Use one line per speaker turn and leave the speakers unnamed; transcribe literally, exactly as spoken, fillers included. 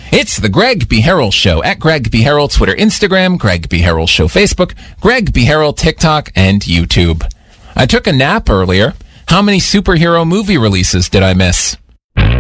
It's the Greg B. Harrell Show at Greg B. Harrell, Twitter, Instagram, Greg B. Harrell Show, Facebook, Greg B. Harrell, TikTok, and YouTube. I took a nap earlier. How many superhero movie releases did I miss?